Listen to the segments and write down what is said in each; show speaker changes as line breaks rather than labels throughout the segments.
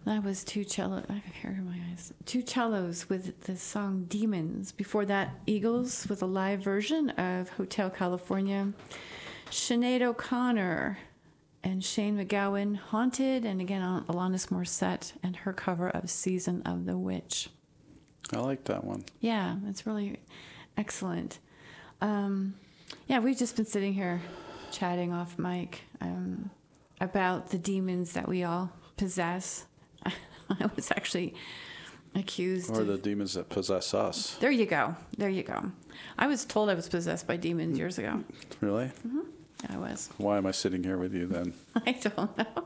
That was two cello. I have hair in my eyes. Two cellos with the song "Demons." Before that, Eagles with a live version of "Hotel California." Sinead O'Connor and Shane MacGowan, "Haunted," and again Alanis Morissette and her cover of "Season of the Witch."
I like that one.
Yeah, it's really excellent. Yeah, we've just been sitting here chatting off mic about the demons that we all possess. I was actually accused.
Or the demons that possess us.
There you go. There you go. I was told I was possessed by demons years ago.
Really?
Mm-hmm. I was.
Why am I sitting here with you then?
I don't know.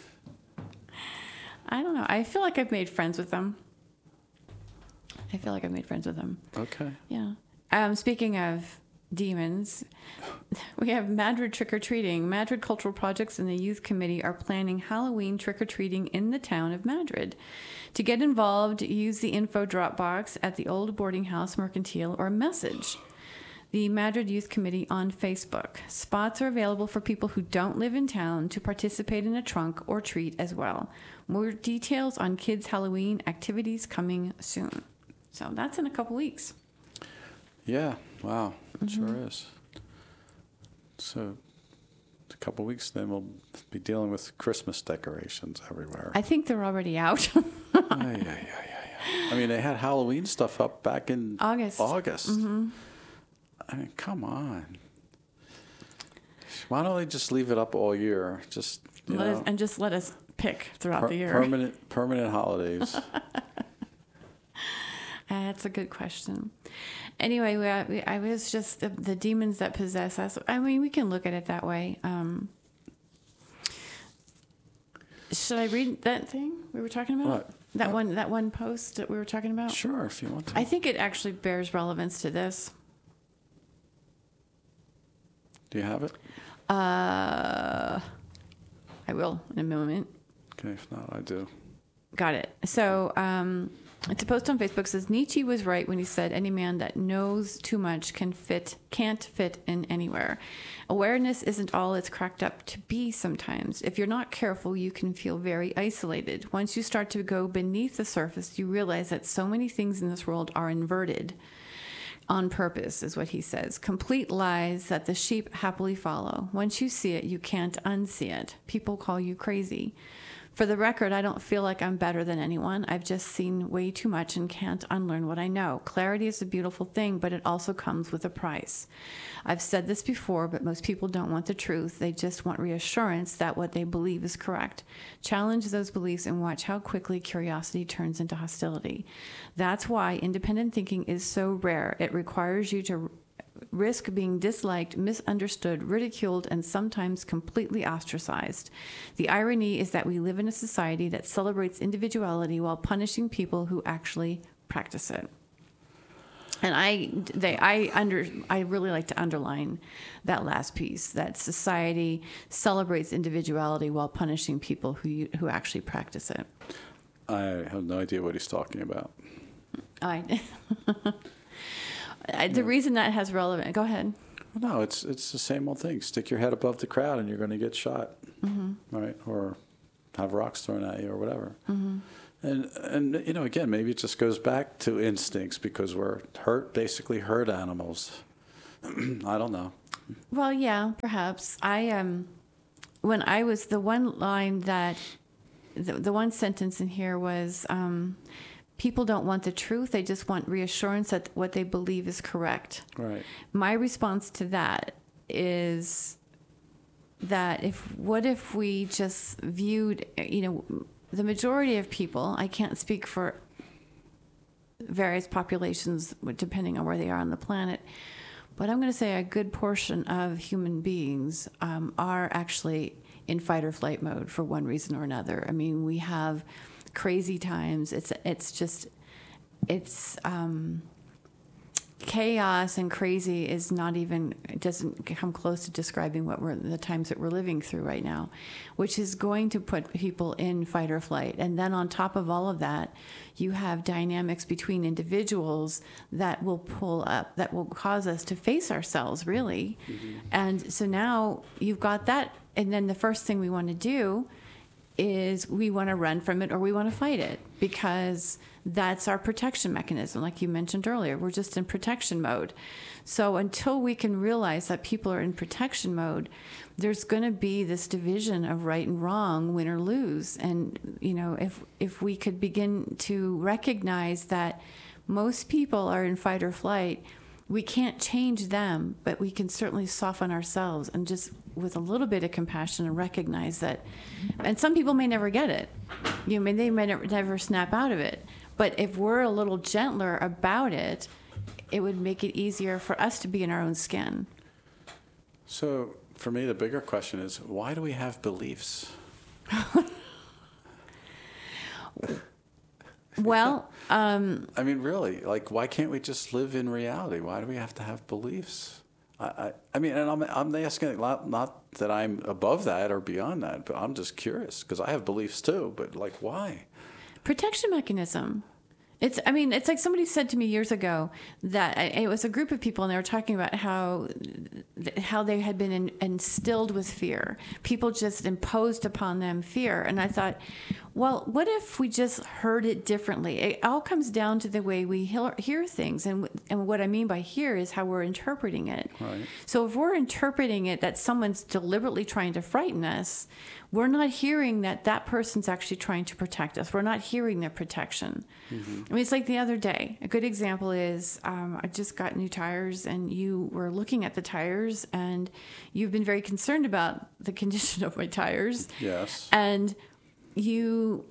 I don't know. I feel like I've made friends with them.
Okay.
Yeah. Speaking of demons, we have Madrid trick-or-treating. Madrid Cultural Projects and the Youth Committee are planning Halloween trick-or-treating in the town of Madrid. To get involved, use the info drop box at the Old Boarding House Mercantile or message the Madrid Youth Committee on Facebook. Spots are available for people who don't live in town to participate in a trunk or treat as well. More details on kids' Halloween activities coming soon. So that's in a couple weeks.
Yeah. Wow. It sure is. So a couple weeks, then we'll be dealing with Christmas decorations everywhere.
I think they're already out.
Yeah. I mean, they had Halloween stuff up back in
August. Mm-hmm.
I mean, come on. Why don't they just leave it up all year? Just
let us pick throughout the year.
Permanent holidays.
That's a good question. Anyway, I was just the demons that possess us. I mean, we can look at it that way. Should I read that thing we were talking about?
What?
That one post that we were talking about?
Sure, if you want to.
I think it actually bears relevance to this.
Do you have it?
I will in a moment.
Okay, if not, I do.
Got it. So it's a post on Facebook. Says Nietzsche was right when he said any man that knows too much can't fit in anywhere. Awareness isn't all it's cracked up to be sometimes. If you're not careful, you can feel very isolated. Once you start to go beneath the surface, you realize that so many things in this world are inverted. On purpose, is what he says. Complete lies that the sheep happily follow. Once you see it, you can't unsee it. People call you crazy. For the record, I don't feel like I'm better than anyone. I've just seen way too much and can't unlearn what I know. Clarity is a beautiful thing, but it also comes with a price. I've said this before, but most people don't want the truth. They just want reassurance that what they believe is correct. Challenge those beliefs and watch how quickly curiosity turns into hostility. That's why independent thinking is so rare. It requires you to risk being disliked, misunderstood, ridiculed, and sometimes completely ostracized. The irony is that we live in a society that celebrates individuality while punishing people who actually practice it. And I really like to underline that last piece, that society celebrates individuality while punishing people who actually practice it.
I have no idea what he's talking about.
The reason that has relevant. Go ahead.
No, it's the same old thing. Stick your head above the crowd and you're going to get shot, right? Or have rocks thrown at you or whatever. And again, maybe it just goes back to instincts because we're basically herd animals. I don't know.
Well, yeah, perhaps. When I was the one line that the one sentence in here was. People don't want the truth. They just want reassurance that what they believe is correct.
Right.
My response to that is that what if we just viewed, the majority of people, I can't speak for various populations depending on where they are on the planet, but I'm going to say a good portion of human beings are actually in fight or flight mode for one reason or another. I mean, we have crazy times. It's chaos and crazy is not even, it doesn't come close to describing the times that we're living through right now, which is going to put people in fight or flight. And then on top of all of that, you have dynamics between individuals that will pull up, that will cause us to face ourselves, really. And so now you've got that. And then the first thing we want to do is we want to run from it or we want to fight it because that's our protection mechanism. Like you mentioned earlier, we're just in protection mode. So until we can realize that people are in protection mode, there's going to be this division of right and wrong, win or lose. And, if we could begin to recognize that most people are in fight or flight, we can't change them, but we can certainly soften ourselves and just with a little bit of compassion and recognize that. And some people may never get it. They may never snap out of it. But if we're a little gentler about it, it would make it easier for us to be in our own skin.
So for me, the bigger question is, why do we have beliefs?
Well,
really, like, why can't we just live in reality? Why do we have to have beliefs? And I'm asking, not that I'm above that or beyond that, but I'm just curious because I have beliefs too. But like, why?
Protection mechanism. It's like somebody said to me years ago that it was a group of people and they were talking about how they had been instilled with fear. People just imposed upon them fear. And I thought, well, what if we just heard it differently? It all comes down to the way we hear things. And what I mean by hear is how we're interpreting it.
Right.
So if we're interpreting it that someone's deliberately trying to frighten us, we're not hearing that person's actually trying to protect us. We're not hearing their protection. Mm-hmm. It's like the other day. A good example is I just got new tires, and you were looking at the tires, and you've been very concerned about the condition of my tires.
Yes.
And you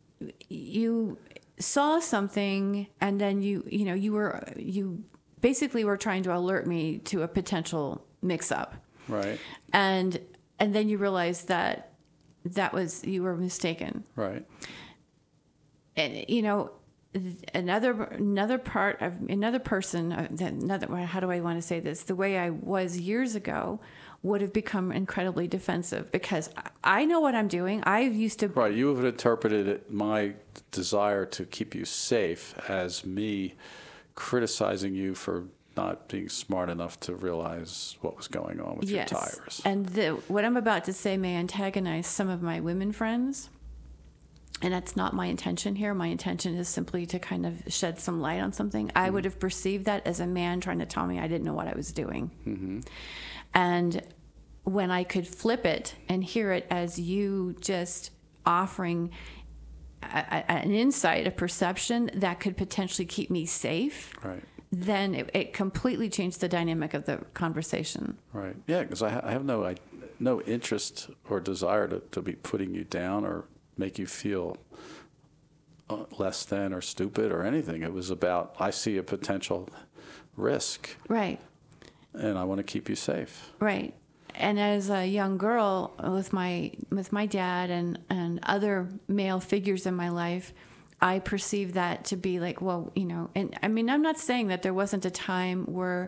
saw something, and then you basically were trying to alert me to a potential mix-up.
Right.
And then you realized that you were mistaken.
Right.
And another person, how do I want to say this? The way I was years ago would have become incredibly defensive because I know what I'm doing. I used to.
Right. You have interpreted my desire to keep you safe as me criticizing you for not being smart enough to realize what was going on with your tires.
And what I'm about to say may antagonize some of my women friends. And that's not my intention here. My intention is simply to kind of shed some light on something. I would have perceived that as a man trying to tell me I didn't know what I was doing. Mm-hmm. And when I could flip it and hear it as you just offering an insight, a perception that could potentially keep me safe,
right,
then it completely changed the dynamic of the conversation.
Right. Yeah, because I have no interest or desire to be putting you down or make you feel less than or stupid or anything. It was about, I see a potential risk.
Right.
And I want to keep you safe.
Right. And as a young girl with my dad and other male figures in my life, I perceived that to be like, well, and I mean, I'm not saying that there wasn't a time where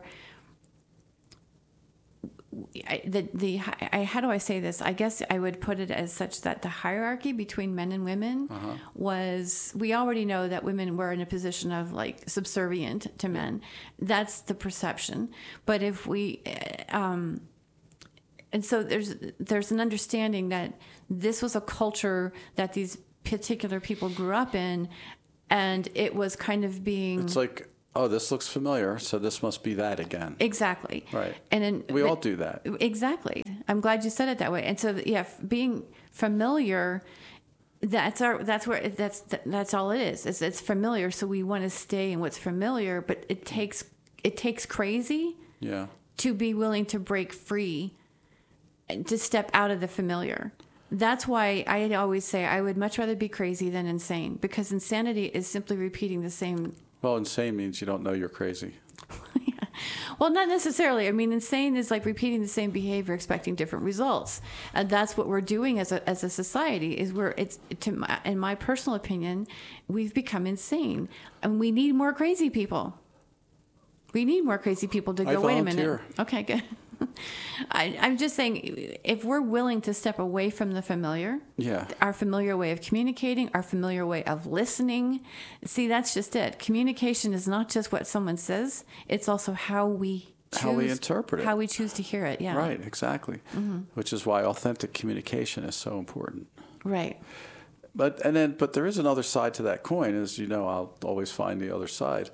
how do I say this? I guess I would put it as such that the hierarchy between men and women was, we already know that women were in a position of like subservient to men. That's the perception. But if we, and so there's an understanding that this was a culture that these particular people grew up in, and it was kind of being,
it's like, oh, this looks familiar, so this must be that again.
Exactly.
Right.
And
we all do that.
Exactly. I'm glad you said it that way. And so, yeah, being familiar, that's all it is. It's familiar. So we want to stay in what's familiar, but it takes crazy.
Yeah.
To be willing to break free, and to step out of the familiar. That's why I always say I would much rather be crazy than insane, because insanity is simply repeating the same.
Well, insane means you don't know you're crazy.
Yeah. Well, not necessarily. I mean, insane is like repeating the same behavior, expecting different results. And that's what we're doing as a society. In my personal opinion, we've become insane, and we need more crazy people. We need more crazy people to go, wait a minute. Okay, good. I'm just saying, if we're willing to step away from the familiar, our familiar way of communicating, our familiar way of listening, see, that's just it. Communication is not just what someone says; it's also how we
interpret it,
how we choose to hear it. Yeah,
right, exactly. Mm-hmm. Which is why authentic communication is so important.
Right.
But there is another side to that coin. As you know, I'll always find the other side.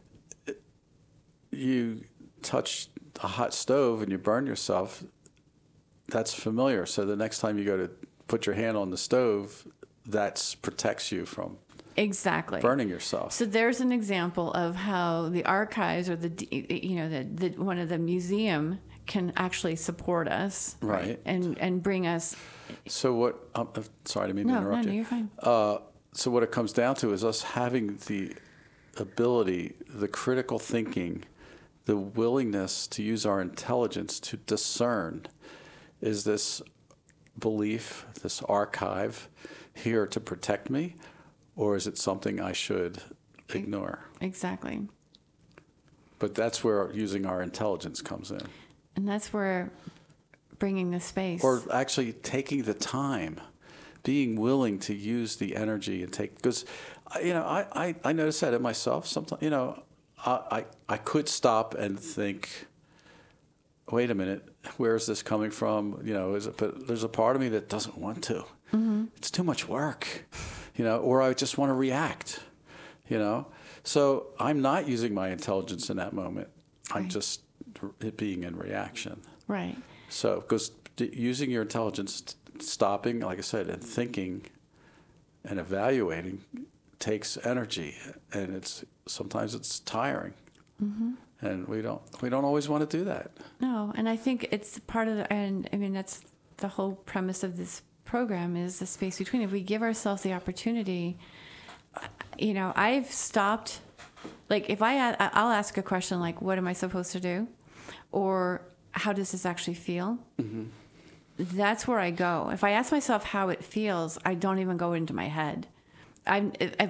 You touch a hot stove and you burn yourself. That's familiar. So the next time you go to put your hand on the stove, that protects you from
exactly
burning yourself.
So there's an example of how the archives or the one of the museum can actually support us,
right?
And bring us.
So what? Sorry, I didn't mean to interrupt you.
No, you're fine.
So what it comes down to is us having the ability, the critical thinking, the willingness to use our intelligence to discern: is this belief, this archive, here to protect me, or is it something I should ignore?
Exactly.
But that's where using our intelligence comes in. And
that's where bringing the space.
Or actually taking the time, being willing to use the energy and take, because, I notice that in myself sometimes, I could stop and think, wait a minute, where is this coming from? But there's a part of me that doesn't want to. Mm-hmm. It's too much work, or I just want to react, So I'm not using my intelligence in that moment. Right. I'm just being in reaction.
Right.
So, because using your intelligence, stopping, like I said, and thinking and evaluating takes energy, and sometimes it's tiring. Mm-hmm. And we don't always want to do that. No,
and I think it's part of that's the whole premise of this program is the space between. If we give ourselves the opportunity, I've stopped. Like if I'll ask a question like, "What am I supposed to do?" or "How does this actually feel?" Mm-hmm. That's where I go. If I ask myself how it feels, I don't even go into my head. I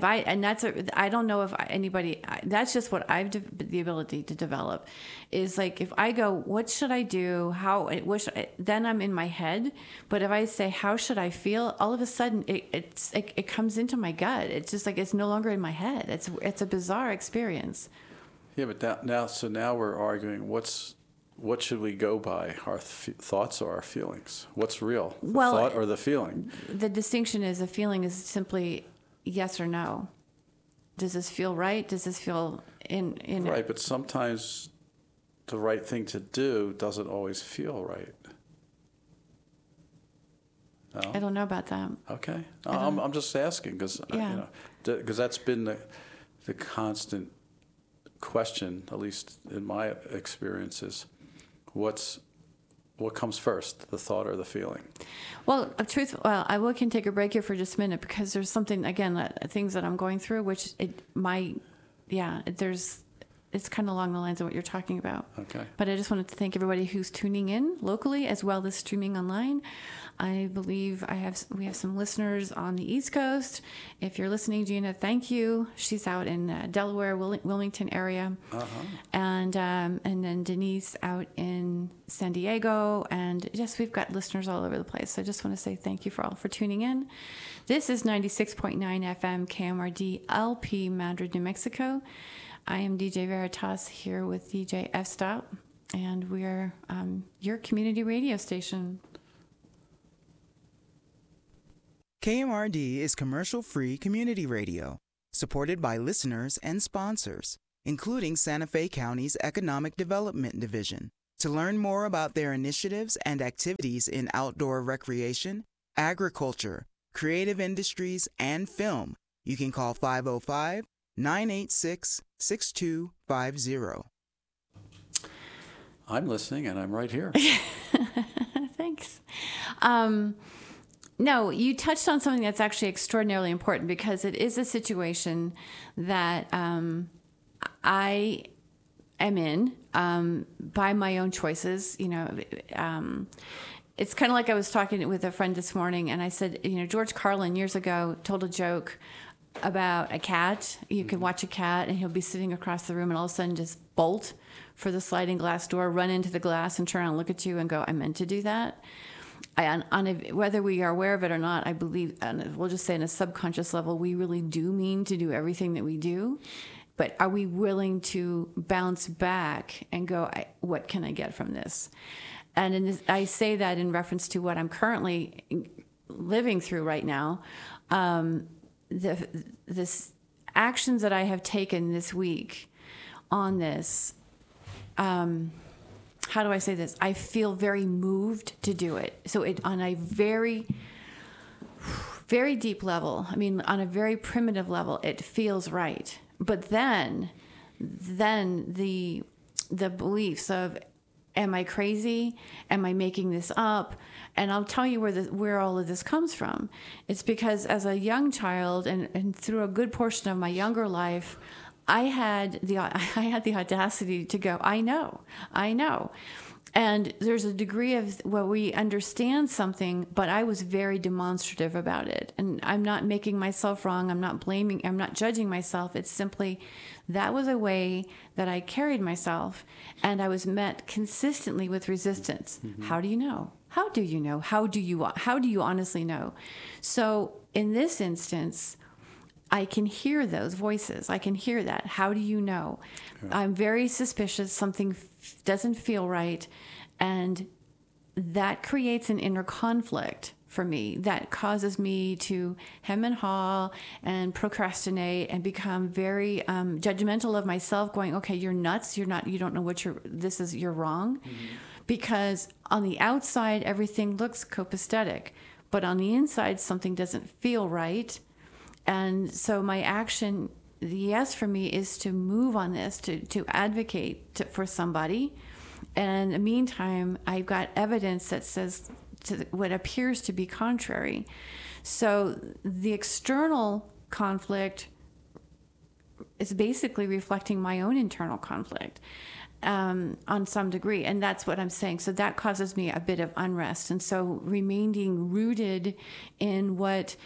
don't know if anybody. That's just what I've the ability to develop. Is like if I go, what should I do? Then I'm in my head. But if I say, how should I feel? All of a sudden, it comes into my gut. It's just like it's no longer in my head. It's a bizarre experience.
Yeah, but now we're arguing what should we go by? Our thoughts or our feelings? What's real? The thought or the feeling?
The distinction is the feeling is simply yes or no. Does this feel right? Does this feel in
right? But sometimes the right thing to do doesn't always feel right. No?
I don't know about that.
Okay, I'm just asking because that's been the constant question, at least in my experiences. What comes first, the thought or the feeling?
Well, I can take a break here for just a minute because there's something, again, things that I'm going through, which it's kind of along the lines of what you're talking about.
Okay.
But I just wanted to thank everybody who's tuning in locally as well as streaming online. I believe we have some listeners on the East Coast. If you're listening, Gina, thank you. She's out in Delaware, Wilmington area. Uh-huh. And then Denise out in San Diego. And just we've got listeners all over the place. So I just want to say thank you for tuning in. This is 96.9 FM KMRD LP Madrid, New Mexico. I am DJ Veritas here with DJ F-Stop, and we are your community radio station.
KMRD is commercial-free community radio, supported by listeners and sponsors, including Santa Fe County's Economic Development Division. To learn more about their initiatives and activities in outdoor recreation, agriculture, creative industries, and film, you can call 505-986-6250.
I'm listening, and I'm right here.
Thanks. No, you touched on something that's actually extraordinarily important because it is a situation that I am in by my own choices. It's kind of like I was talking with a friend this morning, and I said, George Carlin years ago told a joke about a cat. You could watch a cat, and he'll be sitting across the room, and all of a sudden just bolt for the sliding glass door, run into the glass, and turn around and look at you and go, I meant to do that. Whether we are aware of it or not, I believe, and we'll just say on a subconscious level, we really do mean to do everything that we do. But are we willing to bounce back and go, what can I get from this? And I say that in reference to what I'm currently living through right now, this actions that I have taken this week on this, how do I say this? I feel very moved to do it. So on a very, very deep level, I mean, on a very primitive level, it feels right. But then the beliefs of, am I crazy? Am I making this up? And I'll tell you where all of this comes from. It's because as a young child and through a good portion of my younger life, I had the audacity to go, I know. And there's a degree of where we understand something, but I was very demonstrative about it. And I'm not making myself wrong. I'm not blaming, I'm not judging myself. It's simply that was a way that I carried myself, and I was met consistently with resistance. Mm-hmm. How do you know? How do you know? How do you honestly know? So in this instance, I can hear those voices. I can hear that. How do you know? Yeah. I'm very suspicious. Something doesn't feel right. And that creates an inner conflict for me that causes me to hem and haw and procrastinate and become very judgmental of myself, going, okay, you're nuts. You don't know what you're wrong. Mm-hmm. Because on the outside, everything looks copacetic, but on the inside, something doesn't feel right. And so my action, the yes for me, is to move on this, to advocate for somebody. And in the meantime, I've got evidence that says to what appears to be contrary. So the external conflict is basically reflecting my own internal conflict on some degree. And that's what I'm saying. So that causes me a bit of unrest. And so remaining rooted in what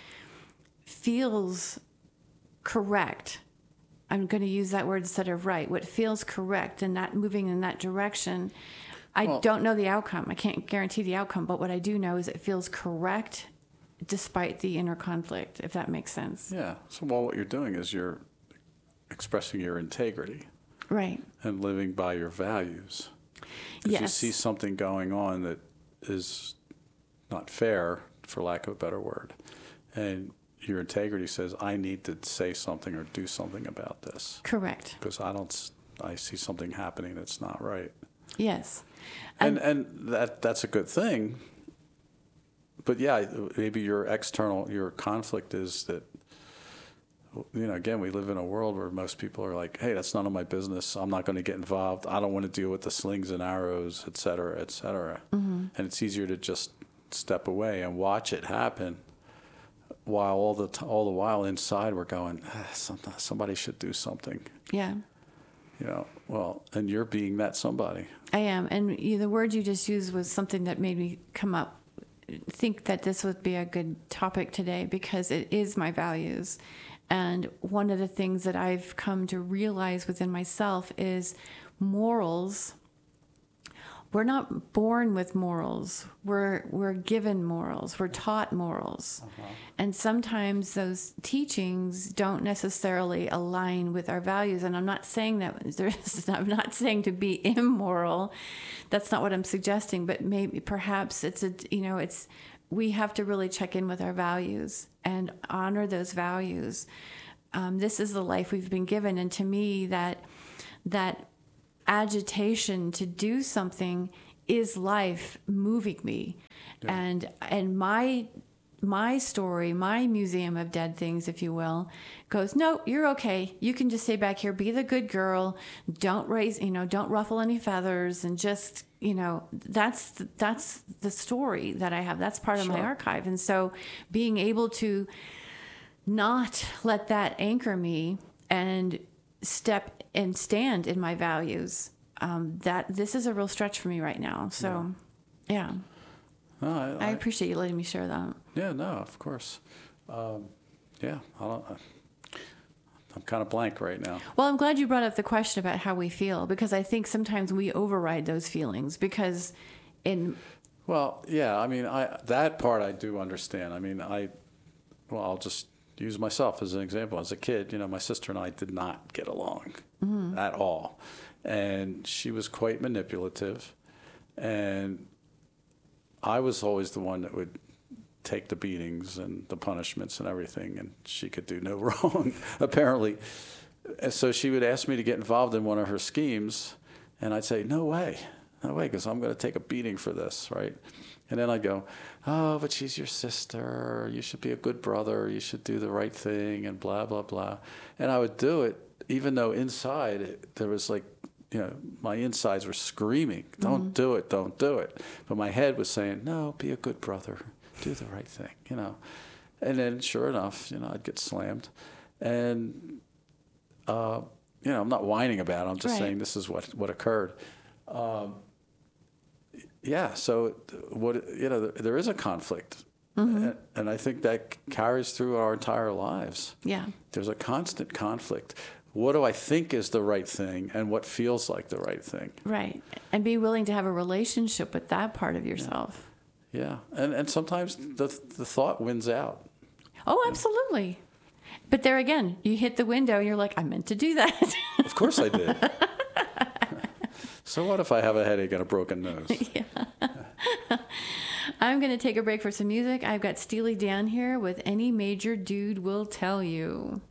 feels correct. I'm going to use that word instead of right. What feels correct and not moving in that direction. I don't know the outcome. I can't guarantee the outcome, but what I do know is it feels correct despite the inner conflict, if that makes sense.
Yeah. So what you're doing is you're expressing your integrity.
Right.
And living by your values. Because you see something going on that is not fair, for lack of a better word. And your integrity says, I need to say something or do something about this.
Correct.
Because I see something happening that's not right.
Yes.
And that's a good thing. But yeah, maybe your conflict is that, again, we live in a world where most people are like, hey, that's none of my business. I'm not going to get involved. I don't want to deal with the slings and arrows, et cetera, et cetera. Mm-hmm. And it's easier to just step away and watch it happen. While all the while inside we're going, somebody should do something.
Yeah.
And you're being that somebody.
I am. And the word you just used was something that made me think that this would be a good topic today, because it is my values. And one of the things that I've come to realize within myself is morals. We're not born with morals. We're given morals. We're taught morals. Uh-huh. And sometimes those teachings don't necessarily align with our values. And I'm not saying that I'm not saying to be immoral. That's not what I'm suggesting. But perhaps we have to really check in with our values and honor those values. This is the life we've been given. And to me, that agitation to do something is life moving me. Yeah. And my story, my museum of dead things, if you will, goes, no, you're okay. You can just stay back here, be the good girl, don't ruffle any feathers, and just, that's the story that I have. That's part of my archive. And so being able to not let that anchor me and step and stand in my values, that this is a real stretch for me right now. So, yeah. No, I appreciate you letting me share that.
Yeah, no, of course. I'm kind of blank right now.
Well, I'm glad you brought up the question about how we feel, because I think sometimes we override those feelings because
Well, yeah, I mean, that part I do understand. I mean, I'll just use myself as an example. As a kid, my sister and I did not get along at all. And she was quite manipulative. And I was always the one that would take the beatings and the punishments and everything, and she could do no wrong, apparently. And so she would ask me to get involved in one of her schemes, and I'd say, no way, because I'm going to take a beating for this, right? And then I'd go, oh, but she's your sister. You should be a good brother. You should do the right thing, and blah, blah, blah. And I would do it, even though inside there was like, my insides were screaming, don't do it, don't do it. But my head was saying, no, be a good brother. Do the right thing, And then sure enough, I'd get slammed. And, I'm not whining about it. I'm just saying this is what occurred. So there is a conflict. And I think that carries through our entire lives.
Yeah. There's
a constant conflict. What do I think is the right thing and what feels like the right thing?
Right. And be willing to have a relationship with that part of yourself.
Yeah. And sometimes the thought wins out.
Oh, absolutely. But there again, you hit the window and you're like, I meant to do that.
Of course I did. So what if I have a headache and a broken nose?
Yeah. I'm going to take a break for some music. I've got Steely Dan here with Any Major Dude Will Tell You.